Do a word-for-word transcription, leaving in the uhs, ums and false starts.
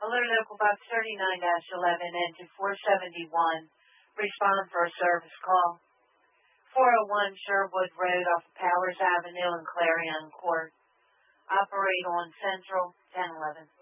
Alert Local Box thirty-nine eleven, engine four seventy-one. Respond for a service call. four oh one Sherwood Road off of Powers Avenue in Clarion Court. Operate on Central ten eleven.